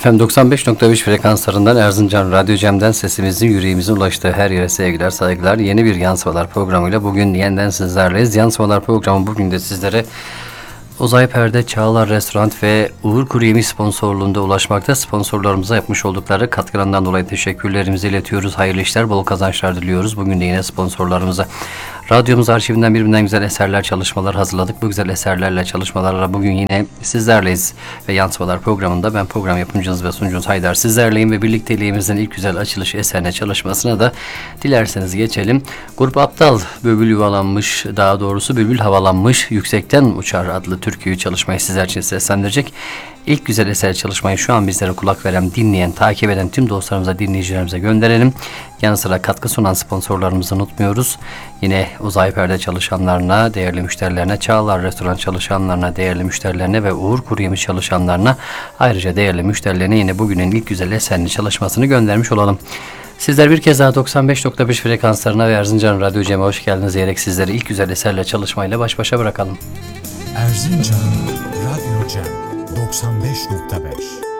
Efendim 95.5 frekanslarından Erzincan Radyo Cem'den sesimizin yüreğimizin ulaştığı her yere sevgiler, saygılar. Yeni bir Yansımalar programıyla bugün yeniden sizlerleyiz. Yansımalar programı bugün de sizlere Uzay Perde, Çağlar Restoran ve Uğur Kuruyemiş sponsorluğunda ulaşmakta. Sponsorlarımıza yapmış oldukları katkılarından dolayı teşekkürlerimizi iletiyoruz. Hayırlı işler, bol kazançlar diliyoruz. Bugün de yine sponsorlarımıza. Radyomuz arşivinden birbirinden güzel eserler, çalışmalar hazırladık. Bu güzel eserlerle, çalışmalarla bugün yine sizlerleyiz. Ve Yansımalar programında ben program yapımcınız ve sunucunuz Haydar sizlerleyim ve birlikteliğimizin ilk güzel açılış eserine çalışmasına da dilerseniz geçelim. Grup Aptal, Bülbül Yuvalanmış, daha doğrusu Bülbül Havalanmış, Yüksekten Uçar adlı türküyü çalışmayı sizler için seslendirecek. İlk güzel eser çalışmayı şu an bizlere kulak veren, dinleyen, takip eden tüm dostlarımıza, dinleyicilerimize gönderelim. Yanı sıra katkı sunan sponsorlarımızı unutmuyoruz. Yine Uzay Perde çalışanlarına, değerli müşterilerine, Çağlar Restoran çalışanlarına, değerli müşterilerine ve Uğur Kuruyemiş çalışanlarına, ayrıca değerli müşterilerine yine bugünün ilk güzel eserini çalışmasını göndermiş olalım. Sizler bir kez daha 95.5 frekanslarına ve Erzincan Radyo Cem'e hoş geldiniz diyerek sizleri ilk güzel eserle çalışmayla baş başa bırakalım. Erzincan Radyo Cem 95.5